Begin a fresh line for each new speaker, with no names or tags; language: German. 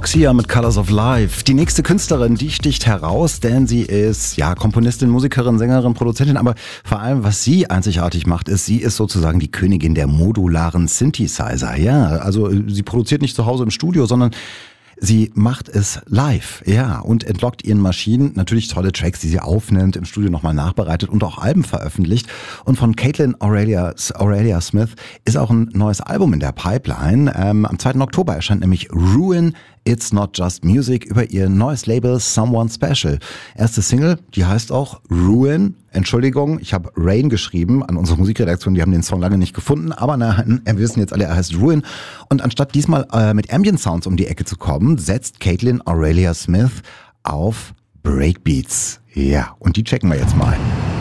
Roxia mit Colors of Life. Die nächste Künstlerin, die sticht heraus, denn sie ist Komponistin, Musikerin, Sängerin, Produzentin, aber vor allem, was sie einzigartig macht, ist, sie ist sozusagen die Königin der modularen Synthesizer. Ja, also sie produziert nicht zu Hause im Studio, sondern sie macht es live, und entlockt ihren Maschinen natürlich tolle Tracks, die sie aufnimmt, im Studio nochmal nachbereitet und auch Alben veröffentlicht. Und von Caitlin Aurelia Smith ist auch ein neues Album in der Pipeline. Am 2. Oktober erscheint nämlich Ruin, It's Not Just Music über ihr neues Label Someone Special. Erste Single, die heißt auch Ruin. Entschuldigung, ich habe Rain geschrieben an unsere Musikredaktion, die haben den Song lange nicht gefunden, aber wir wissen jetzt alle, er heißt Ruin. Und anstatt diesmal mit Ambient Sounds um die Ecke zu kommen, setzt Caitlin Aurelia Smith auf Breakbeats. Ja, und die checken wir jetzt mal.